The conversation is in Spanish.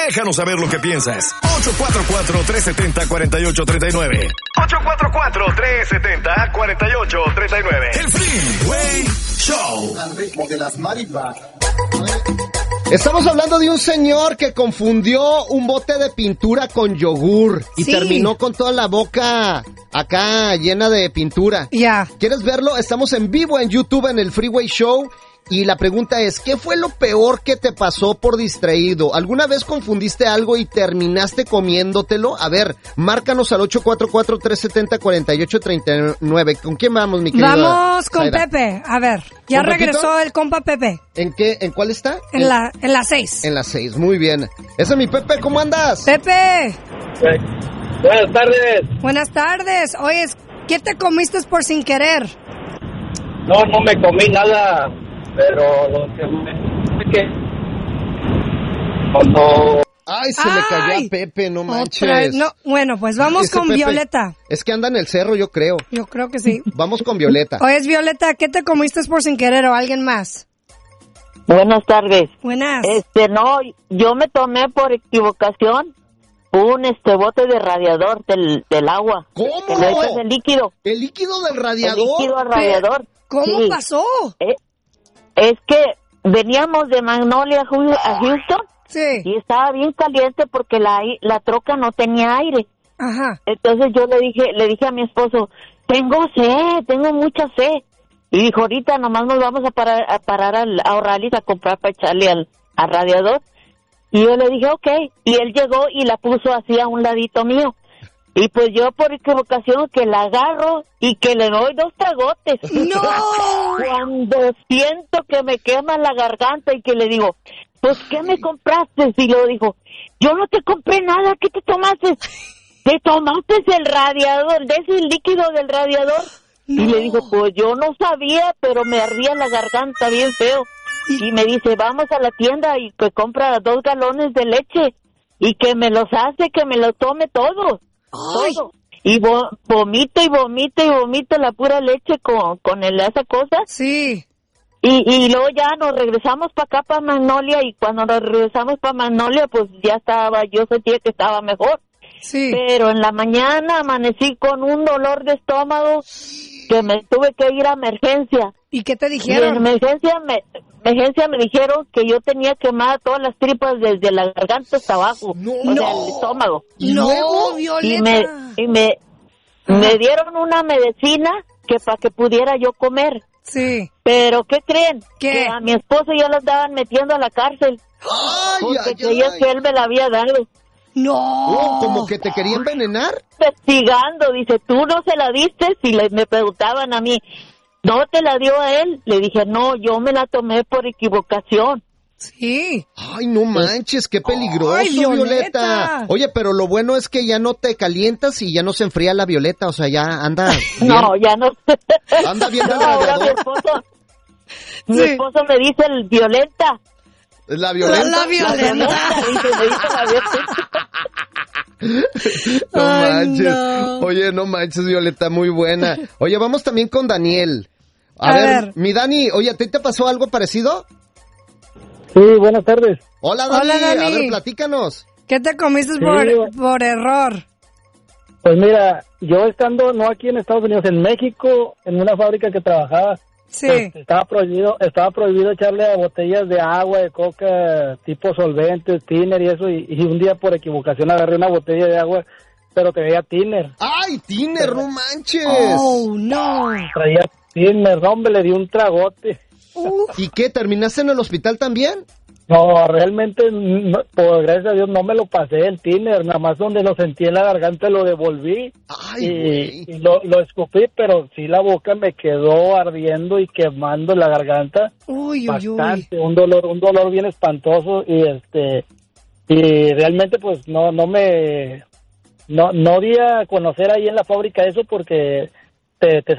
Déjanos saber lo que piensas. 844-370-4839. 844-370-4839. El Freeway Show. Al ritmo de las marimbas. Estamos hablando de un señor que confundió un bote de pintura con yogur y terminó con toda la boca acá llena de pintura. Ya. ¿Quieres verlo? Estamos en vivo en YouTube en el Freeway Show. Y la pregunta es, ¿qué fue lo peor que te pasó por distraído? ¿Alguna vez confundiste algo y terminaste comiéndotelo? A ver, márcanos al 844-370-4839. ¿Con quién vamos, mi querida Vamos con Zaira? Pepe. A ver, ya regresó el compa Pepe. ¿En qué? ¿En cuál está? En la 6. En la 6, muy bien. Ese es mi Pepe, ¿cómo andas? Pepe. Buenas tardes. Buenas tardes. Oye, ¿qué te comiste por sin querer? No me comí nada, pero lo que cuando... Ay, se le cayó a Pepe, no manches. No, bueno, pues vamos con Pepe, Violeta. Es que anda en el cerro, yo creo. Yo creo que sí. Vamos con Violeta. Oye, Violeta, ¿qué te comiste por sin querer o alguien más? Buenas tardes. Buenas. No, yo me tomé por equivocación un bote de radiador del agua. ¿Cómo? Que le echas el líquido. ¿El líquido del radiador? El líquido al radiador. ¿Cómo pasó? Es que veníamos de Magnolia a Houston. Sí. Y estaba bien caliente porque la troca no tenía aire. Ajá. Entonces yo le dije a mi esposo, tengo mucha sed. Y dijo, ahorita nomás nos vamos a parar a O'Reilly's a comprar para echarle al radiador. Y yo le dije, ok. Y él llegó y la puso así a un ladito mío. Y pues yo por equivocación que la agarro y que le doy 2 tragotes. ¡No! Cuando siento que me quema la garganta y que le digo, pues, ¿qué me compraste? Y luego dijo, yo no te compré nada, ¿qué te tomaste? ¿Te tomaste el radiador, de ese líquido del radiador? No. Y le dijo, pues yo no sabía, pero me ardía la garganta bien feo. Y me dice, vamos a la tienda y que compra 2 galones de leche y que me los hace, que me lo tome todo. Todo. Y vomito la pura leche con esa cosa. Sí. Y luego ya nos regresamos para acá, para Magnolia, y cuando nos regresamos para Magnolia, pues ya yo sentía que estaba mejor. Sí. Pero en la mañana amanecí con un dolor de estómago que me tuve que ir a emergencia. ¿Y qué te dijeron? Y en emergencia me dijeron que yo tenía quemadas todas las tripas desde la garganta hasta abajo, el estómago. ¿Y luego? Violeta. Y me dieron una medicina que para que pudiera yo comer. Sí. Pero ¿qué creen? ¿Qué? Que a mi esposo ya lo estaban metiendo a la cárcel. Porque creía que él me la había dado. No. ¿Como que te quería envenenar? Investigando, dice, ¿tú no se la diste? Si me preguntaban a mí, ¿no te la dio a él? Le dije, no, yo me la tomé por equivocación. Sí. Ay, no manches, qué peligroso, Ay, Violeta. Oye, pero lo bueno es que ya no te calientas y ya no se enfría la Violeta, o sea, ya anda bien. No, ya no. Anda bien del ahora radiador. mi esposo me dice el Violeta. La Violeta. La Violeta. Dice, me dice la Violeta. No manches. No. Oye, no manches, Violeta, muy buena. Oye, vamos también con Daniel. A ver, mi Dani, oye, ¿a ti te pasó algo parecido? Sí, buenas tardes. Hola, Dani. Hola, Dani. A ver, platícanos. ¿Qué te comiste Sí, por error? Pues mira, yo estando no aquí en Estados Unidos, en México, en una fábrica que trabajaba, Sí. estaba prohibido echarle a botellas de agua, de coca, tipo solventes, thinner y eso, y un día por equivocación agarré una botella de agua, pero traía thinner. ¡Ay, tiner, no manches! Oh, no. Traía thinner, no, hombre, le di un tragote. ¿Y qué, terminaste en el hospital también? No, realmente, por gracias a Dios, no me lo pasé el thinner, nada más donde lo sentí en la garganta lo devolví. Ay, y lo escupí, pero sí la boca me quedó ardiendo y quemando la garganta. Uy, bastante, un dolor bien espantoso y realmente pues no di a conocer ahí en la fábrica eso porque te